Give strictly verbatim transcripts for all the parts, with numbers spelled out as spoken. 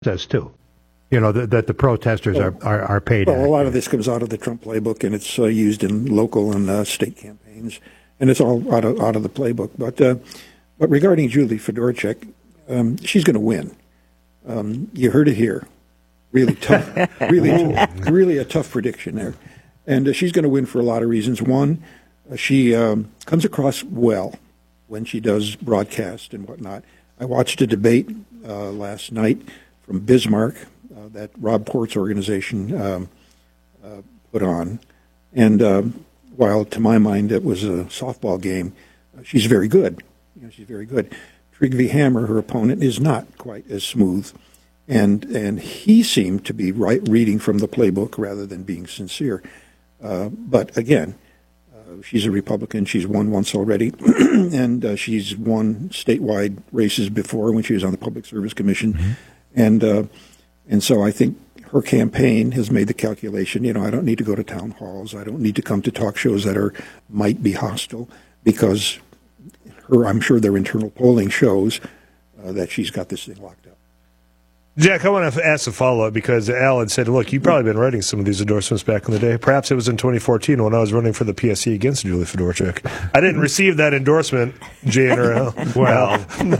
says too. You know, that, that the protesters well, are, are, are paid. Well, a lot of this comes out of the Trump playbook, and it's uh, used in local and uh, state campaigns, and it's all out of, out of the playbook. But uh, but regarding Julie Fedorchak, um, she's going to win. Um, you heard it here. Really tough, really, really a tough prediction there. And uh, she's going to win for a lot of reasons. One, uh, she um, comes across well when she does broadcast and whatnot. I watched a debate uh, last night from Bismarck uh, that Rob Port's organization um, uh, put on. And uh, while to my mind it was a softball game, uh, she's very good. You know, she's very good. Trygve Hammer, her opponent, is not quite as smooth. And and he seemed to be right reading from the playbook rather than being sincere. Uh, but again, uh, she's a Republican. She's won once already, and uh, she's won statewide races before when she was on the Public Service Commission. Mm-hmm. And uh, and so I think her campaign has made the calculation, you know, I don't need to go to town halls. I don't need to come to talk shows that are might be hostile because her, I'm sure their internal polling shows uh, that she's got this thing locked up. Jack, I want to ask a follow-up because Alan said, look, you've probably been writing some of these endorsements back in the day. Perhaps it was in twenty fourteen when I was running for the P S C against Julie Fedorchak. I didn't receive that endorsement, Jane or Al. Well,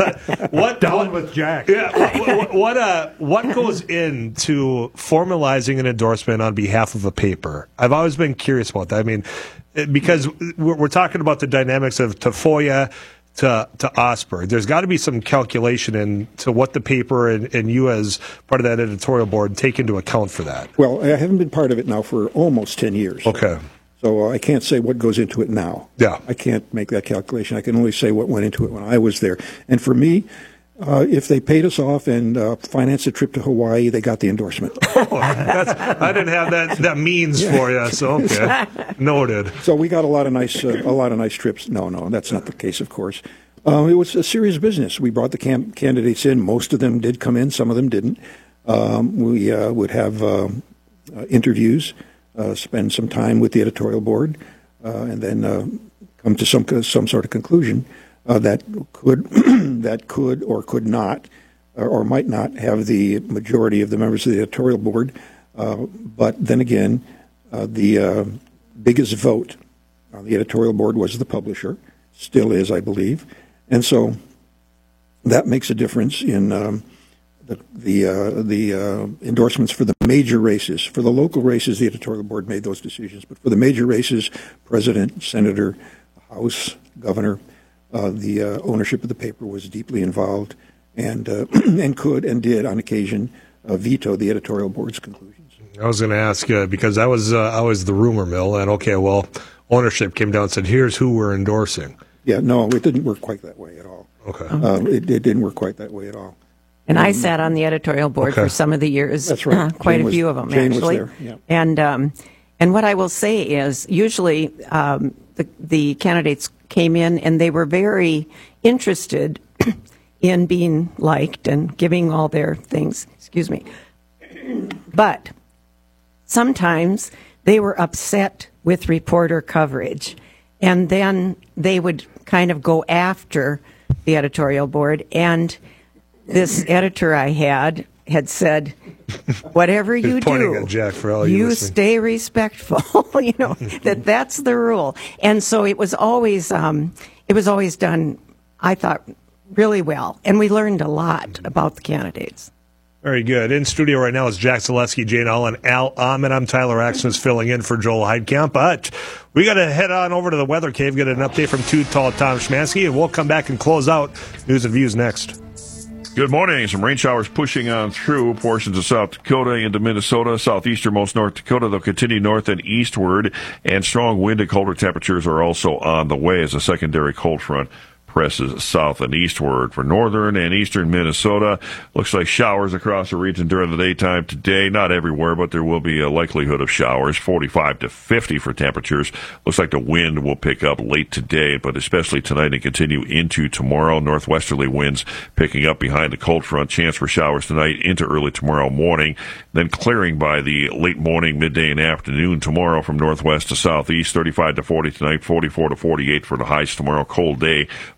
what down what, with Jack. Yeah, what what, uh, what goes into formalizing an endorsement on behalf of a paper? I've always been curious about that. I mean, because we're, we're talking about the dynamics of Tafoya to to Osberg. There's got to be some calculation into what the paper and, and you as part of that editorial board take into account for that. Well, I haven't been part of it now for almost ten years. Okay. So uh, I can't say what goes into it now. Yeah. I can't make that calculation. I can only say what went into it when I was there. And for me, uh, if they paid us off and uh, financed a trip to Hawaii, they got the endorsement. Oh, that's, I didn't have that that means yeah. for you, so okay, noted. So we got a lot of nice uh, a lot of nice trips. No, no, that's not the case, of course. Uh, it was a serious business. We brought the camp candidates in. Most of them did come in. Some of them didn't. Um, we uh, would have uh, uh, interviews, uh, spend some time with the editorial board, uh, and then uh, come to some some sort of conclusion uh, that could that could or could not or, or might not have the majority of the members of the editorial board. Uh, but then again, uh, the uh, biggest vote on the editorial board was the publisher, still is, I believe. And so that makes a difference in um, the the, uh, the uh, endorsements for the major races. For the local races, the editorial board made those decisions. But for the major races, president, senator, House, governor, uh, the uh, ownership of the paper was deeply involved and uh, and could and did on occasion uh, veto the editorial board's conclusions. I was going to ask uh, because I was uh, I was the rumor mill, and okay, well, ownership came down and said, "Here's who we're endorsing." Yeah, no, it didn't work quite that way at all. Okay. Uh, it, it didn't work quite that way at all. And um, I sat on the editorial board okay. for some of the years. That's right. Uh, quite Jane a was, few of them, Jane actually. Was there. Yeah. And um, and what I will say is, usually um, the the candidates came in and they were very interested in being liked and giving all their things. Excuse me. But sometimes they were upset with reporter coverage. And then they would kind of go after the editorial board. And this editor I had had said, whatever you do, Jack for all you you stay respectful. You know, that that's the rule. And so it was always, um, it was always done, I thought, really well. And we learned a lot about the candidates. Very good. In studio right now is Jack Zaleski, Jane Allen, Al Ahmed. I'm Tyler Axman filling in for Joel Heidkamp. But we got to head on over to the Weather Cave, get an update from Too Tall Tom Schmansky, and we'll come back and close out News and Views next. Good morning. Some rain showers pushing on through portions of South Dakota into Minnesota, southeasternmost North Dakota. They'll continue north and eastward, and strong wind and colder temperatures are also on the way as a secondary cold front presses south and eastward. For northern and eastern Minnesota, looks like showers across the region during the daytime today. Not everywhere, but there will be a likelihood of showers. forty-five to fifty for temperatures. Looks like the wind will pick up late today, but especially tonight and continue into tomorrow. Northwesterly winds picking up behind the cold front. Chance for showers tonight into early tomorrow morning. Then clearing by the late morning, midday, and afternoon tomorrow from northwest to southeast. thirty-five to forty tonight, forty-four to forty-eight for the highs tomorrow. Cold day.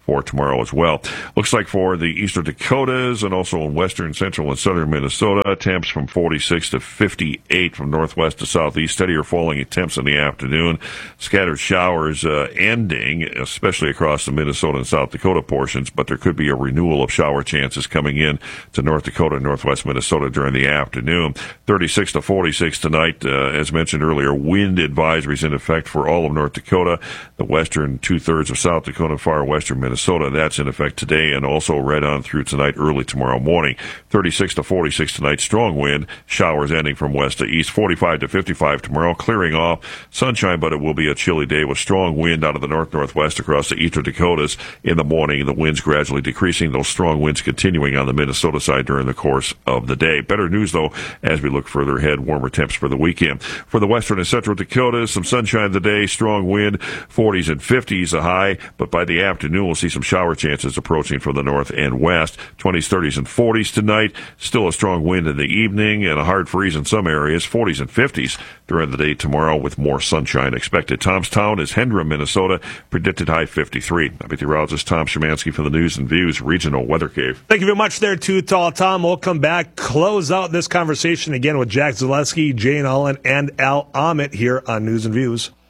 for tomorrow as well. Looks like for the eastern Dakotas and also in western, central, and southern Minnesota, temps from forty-six to fifty-eight from northwest to southeast. Steadier falling temps in the afternoon. Scattered showers uh, ending, especially across the Minnesota and South Dakota portions, but there could be a renewal of shower chances coming in to North Dakota and northwest Minnesota during the afternoon. thirty-six to forty-six tonight, uh, as mentioned earlier. Wind advisories in effect for all of North Dakota, the western two-thirds of South Dakota, far western Minnesota. Minnesota. That's in effect today and also read on through tonight, early tomorrow morning. thirty-six to forty-six tonight, strong wind, showers ending from west to east. forty-five to fifty-five tomorrow, clearing off, sunshine, but it will be a chilly day with strong wind out of the north-northwest across the eastern Dakotas in the morning. The winds gradually decreasing, those strong winds continuing on the Minnesota side during the course of the day. Better news, though, as we look further ahead, warmer temps for the weekend. For the western and central Dakotas, some sunshine today, strong wind, forties and fifties a high, but by the afternoon, we'll see some shower chances approaching from the north and west. twenties, thirties, and forties tonight. Still a strong wind in the evening and a hard freeze in some areas. forties and fifties during the day tomorrow with more sunshine expected. Tomstown is Hendra, Minnesota. Predicted high fifty-three. I'm meteorologist Tom Szymanski for the News and Views Regional Weather Cave. Thank you very much there, too, Tall Tom. We'll come back, close out this conversation again with Jack Zaleski, Jane Allen, and Al Ahmet here on News and Views.